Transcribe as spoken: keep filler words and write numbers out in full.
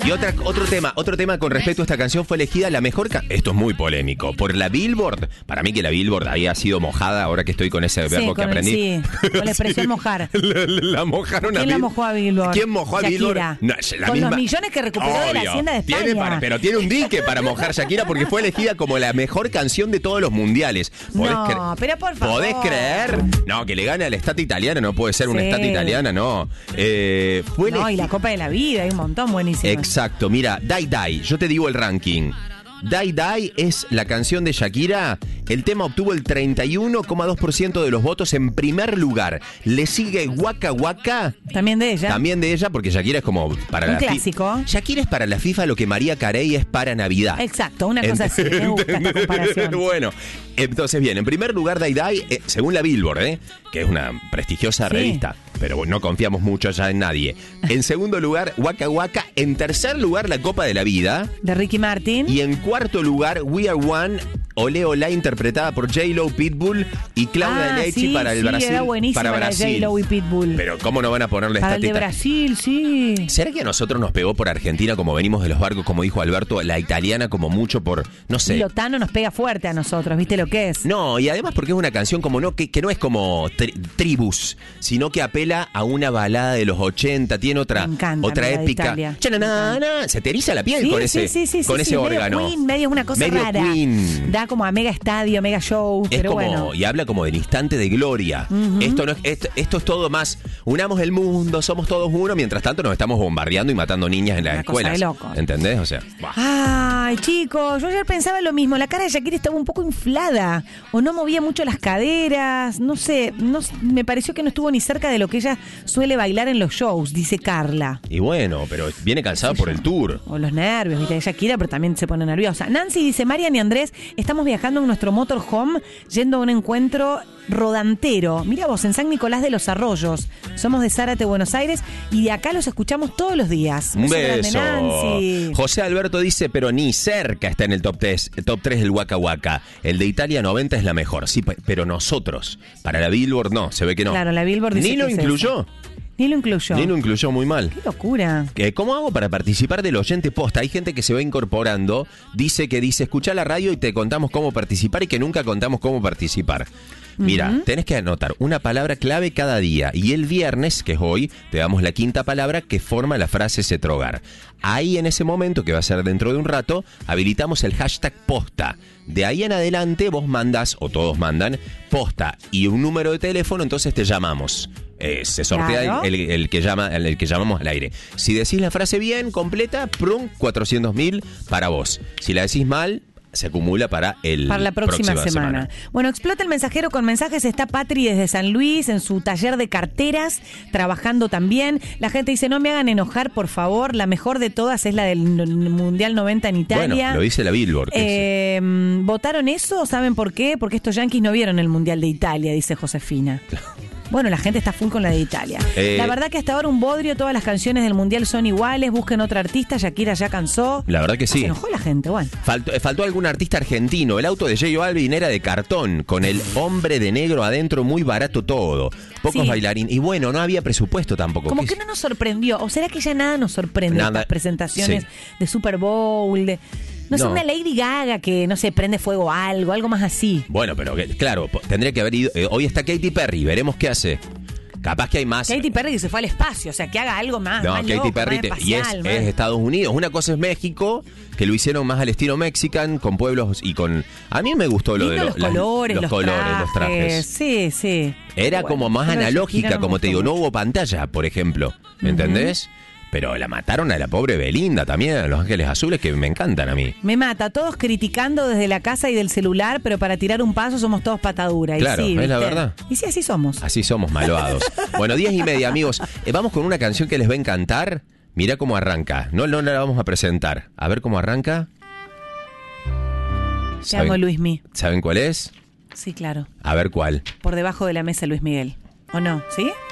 Y otra, otro tema, otro tema con respecto a esta canción fue elegida la mejor ca- esto es muy polémico, por la Billboard. Para mí que la Billboard había sido mojada, ahora que estoy con ese Sí, verbo que con el- aprendí. sí, con la expresión Sí. mojar. La, la mojaron a ¿Quién la Bill- mojó a Billboard? ¿Quién mojó a Shakira. Billboard? No, es la Con misma- los millones que recuperó de la Obvio. Hacienda de España. Tiene para- pero tiene un dique para mojar Shakira porque fue elegida como la mejor canción de todos los mundiales. ¿Podés No, cre- pero por favor. ¿Podés creer? No, que le gane a la estat italiana, no puede ser una Sí. estat italiana, no. Eh, fue No, y elegi- la Copa de la Vida, hay un montón buenísimo. Exacto, mira, Die Die, yo te digo el ranking. Die Die es la canción de Shakira. El tema obtuvo el treinta y uno coma dos por ciento de los votos en primer lugar. Le sigue Waka Waka, También de ella. también de ella, porque Shakira es como para Un la fi- clásico. Shakira es para la FIFA lo que María Carey es para Navidad. Exacto, una cosa así. Me gusta esta comparación. Bueno, entonces bien, en primer lugar Die Die, eh, según la Billboard, eh, que es una prestigiosa Sí. revista, pero no confiamos mucho ya en nadie. En segundo lugar, Waka Waka. En tercer lugar, la Copa de la Vida. De Ricky Martin. Y en cuarto lugar, We Are One, Ole Olá, interpretada por J-Lo, Pitbull y Claudia Ah, Leichi sí, para el sí, Brasil. era buenísima para la Brasil. J-Lo y Pitbull. Pero ¿cómo no van a ponerle Para esta el de teta? Brasil, sí. ¿Será que a nosotros nos pegó por Argentina como venimos de los barcos, como dijo Alberto, la italiana como mucho por, no Y sé? Lotano nos pega fuerte a nosotros, ¿viste lo que es? No, y además porque es una canción como no que, que no es como tri- tribus, sino que apela a una balada de los ochenta, tiene otra Me encanta, otra amiga de épica. Italia. Chananana, se te eriza la piel Sí, con sí, ese sí, sí, con sí, ese sí, órgano. Medio Queen, medio una cosa Medio rara. Queen. Da como a mega estadio, mega show, Es pero como, bueno. y habla como del instante de gloria. Esto no es, esto, esto es todo más, unamos el mundo, somos todos uno, mientras tanto nos estamos bombardeando y matando niñas en las Una cosa escuelas. de locos. ¿Entendés? O sea, bah. Ay, chicos, yo ayer pensaba lo mismo. La cara de Shakira estaba un poco inflada. O no movía mucho las caderas. No sé, no, s- me pareció que no estuvo ni cerca de lo que ella suele bailar en los shows, dice Carla. Y bueno, pero viene cansado por el tour. O los nervios, viste, de Shakira, pero también se pone nerviosa. Nancy dice, Marian y Andrés, estamos viajando en nuestro motorhome, yendo a un encuentro rodantero. Mira vos, en San Nicolás de los Arroyos. Somos de Zárate, Buenos Aires, y de acá los escuchamos todos los días. Un grande, beso. Nancy. José Alberto dice, pero ni cerca está en el top tres, el top tres del Waka Waka. El de Italia noventa es la mejor. Sí, pe- pero nosotros, para la Billboard no, se ve que no. Claro, la Billboard dice Ni lo que es incluyó. Ni lo incluyó. Ni lo incluyó muy mal. Qué locura. ¿Qué- ¿Cómo hago para participar del oyente posta? Hay gente que se va incorporando, dice que dice, escucha la radio y te contamos cómo participar y que nunca contamos cómo participar. Mira, Ujú. tenés que anotar una palabra clave cada día y el viernes, que es hoy, te damos la quinta palabra que forma la frase Cetrogar. Ahí en ese momento, que va a ser dentro de un rato, habilitamos el hashtag posta. De ahí en adelante vos mandas, o todos mandan, posta y un número de teléfono, entonces te llamamos. Eh, se sortea Claro. el, el- el que llama, el, el que llamamos al aire. Si decís la frase bien, completa, prum, cuatrocientos mil para vos. Si la decís mal, se acumula para el Para la próxima, semana. Bueno, explota el mensajero con mensajes. Está Patri desde San Luis en su taller de carteras, trabajando también. La gente dice, no me hagan enojar, por favor. La mejor de todas es la del n- Mundial noventa en Italia. Bueno, lo dice la Billboard. que es- Eh, ¿Votaron eso? ¿Saben por qué? Porque estos yanquis no vieron el Mundial de Italia, dice Josefina. Bueno, la gente está full con la de Italia. Eh, la verdad que hasta ahora un bodrio, todas las canciones del Mundial son iguales. Busquen otra artista, Shakira ya cansó. La verdad que sí. Se enojó la gente, bueno. Faltó, eh, faltó algún artista argentino. El auto de J Balvin era de cartón, con el hombre de negro adentro, muy barato todo. Pocos Sí. bailarines. Y bueno, no había presupuesto tampoco. Como ¿Qué que es? no nos sorprendió. ¿O será que ya nada nos sorprende Nada, estas presentaciones sí. de Super Bowl? De, no sé, No. una Lady Gaga que, no sé, prende fuego a algo, algo más así. Bueno, pero que- claro, po- tendría que haber ido. eh, hoy está Katy Perry, veremos qué hace. Capaz que hay más. Katy Perry que se fue al espacio, o sea, que haga algo más. No, más Katy loco, Perry más te- y es, espacial, más- es Estados Unidos. Una cosa es México, que lo hicieron más al estilo mexican, con pueblos y con... A mí me gustó lo de Lindo lo- los las- colores, los los, colores, trajes. los trajes. Sí, sí. Era Bueno, como más pero analógica, Shakira no como me te digo, gustó no hubo pantalla, por ejemplo. ¿Me entendés? Pero la mataron a la pobre Belinda también, a Los Ángeles Azules, que me encantan a mí. Me mata, todos criticando desde la casa y del celular, pero para tirar un paso somos todos patadura. Y Claro, sí, es la ¿viste? verdad. Y sí, así somos. Así somos, malvados. Bueno, diez y media, amigos. Eh, vamos con una canción que les va a encantar. Mirá cómo arranca. No, no la vamos a presentar. A ver cómo arranca. Te amo, Luismi. ¿Saben cuál es? Sí, claro. A ver cuál. Por debajo de la mesa, Luis Miguel. ¿O no? ¿Sí?